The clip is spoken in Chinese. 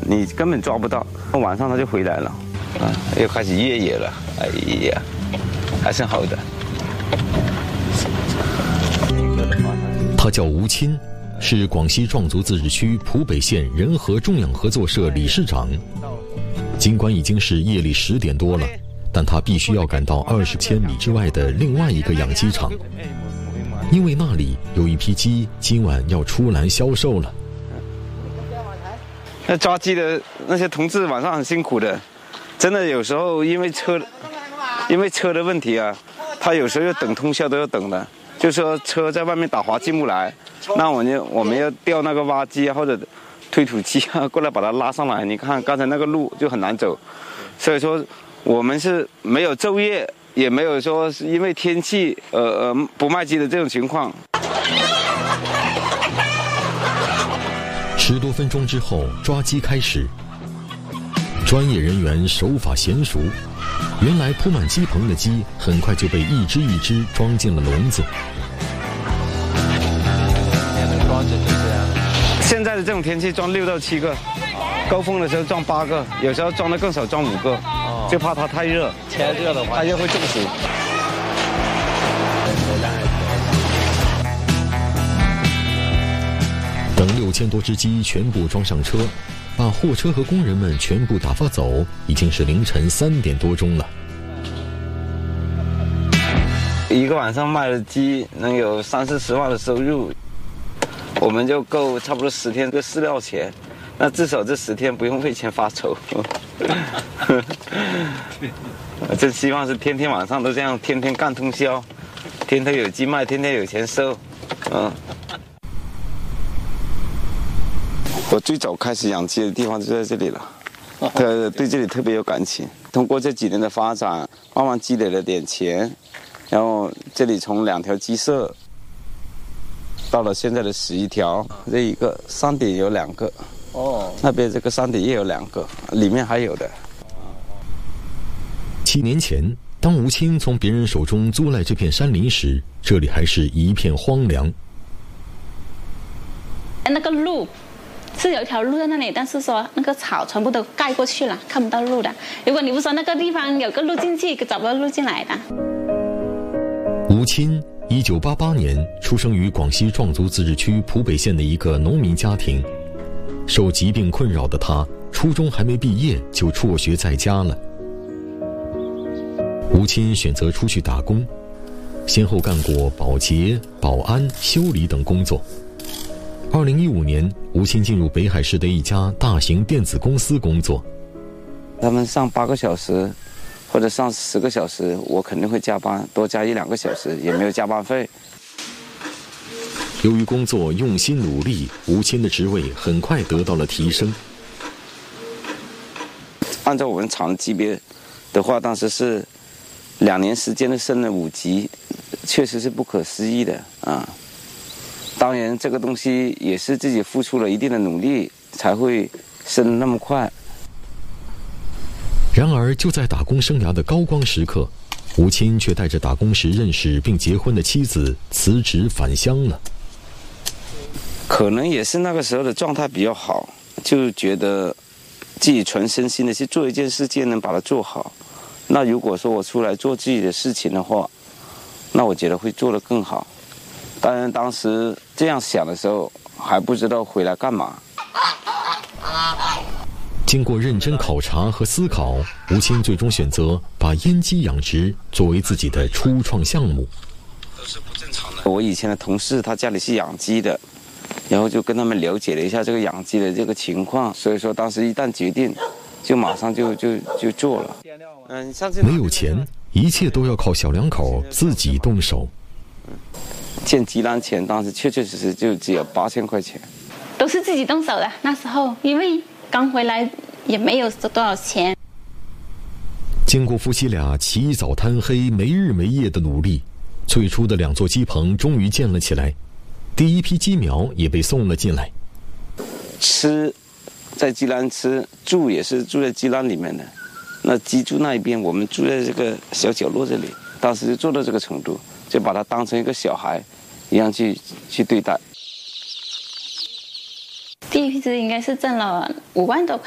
你根本抓不到。晚上它就回来了，又开始越野了。哎呀，还是好的。 他叫吴钦，是广西壮族自治区浦北县仁和种养合作社理事长。尽管已经是夜里10点多了，但他必须要赶到20千米之外的另外一个养鸡场，因为那里有一批鸡今晚要出栏销售了。 那抓鸡的那些同志晚上很辛苦的，真的有时候因为车的问题啊，他有时候要等通宵都要等的。就说车在外面打滑进不来，那我们要调那个挖机啊或者推土机啊过来把它拉上来。你看刚才那个路就很难走，所以说我们是没有昼夜，也没有说是因为天气不卖鸡的这种情况。 10多分钟之后，抓鸡开始。专业人员手法娴熟，原来铺满鸡棚的鸡很快就被一只一只装进了笼子。 现在的这种天气装6到7个，高峰的时候装8个，有时候装的更少，装5个，就怕它太热， 天热的话它就会中暑。 等6000多只鸡全部装上车，把货车和工人们全部打发走，已经是凌晨3点多钟了。 一个晚上卖的鸡能有30-40万的收入，我们就够差不多10天的饲料钱，那至少这10天不用为钱发愁。真希望是天天晚上都这样，天天干通宵，天天有鸡卖，天天有钱收。我最早开始养鸡的地方就在这里了，对这里特别有感情。通过这几年的发展，慢慢积累了点钱，然后这里从2条鸡舍到了现在的11条，这一个山顶有2个，那边这个山顶也有2个，里面还有的。 7年前，当吴钦从别人手中租来这片山林时，这里还是一片荒凉。 那个路是有一条路在那里，但是说那个草全部都盖过去了，看不到路的。如果你不说那个地方有个路进去，找不到路进来的。 吴钦1988年出生于广西壮族自治区浦北县的一个农民家庭，受疾病困扰的他，初中还没毕业就辍学在家了。吴钦选择出去打工，先后干过保洁、保安、修理等工作。2015年，吴钦进入北海市的一家大型电子公司工作。 他们上8个小时，或者上10个小时，我肯定会加班，多加1-2个小时，也没有加班费。 由于工作用心努力，吴钦的职位很快得到了提升。 按照我们厂级别的话，当时是2年时间的升了5级，确实是不可思议的啊。当然，这个东西也是自己付出了一定的努力，才会升那么快。 然而，就在打工生涯的高光时刻，吴钦却带着打工时认识并结婚的妻子辞职返乡了。 可能也是那个时候的状态比较好，就觉得自己全身心的去做一件事情，能把它做好。那如果说我出来做自己的事情的话，那我觉得会做得更好。当然，当时这样想的时候，还不知道回来干嘛。 经过认真考察和思考，吴钦最终选择把阉鸡养殖作为自己的初创项目。 都是不正常的。我以前的同事他家里是养鸡的，然后就跟他们了解了一下这个养鸡的这个情况，所以说当时一旦决定，就马上就做了。 没有钱，一切都要靠小两口自己动手。 建鸡栏前，当时确实就只有8000块钱， 都是自己动手的。那时候因为刚回来，也没有多少钱。 经过夫妻俩起早贪黑、没日没夜的努力，最初的2座鸡棚终于建了起来，第一批鸡苗也被送了进来。 吃在鸡栏吃，住也是住在鸡栏里面的。那鸡住那一边，我们住在这个小角落这里。当时就做到这个程度，就把它当成一个小孩一样去对待。 第一批应该是挣了5万多块。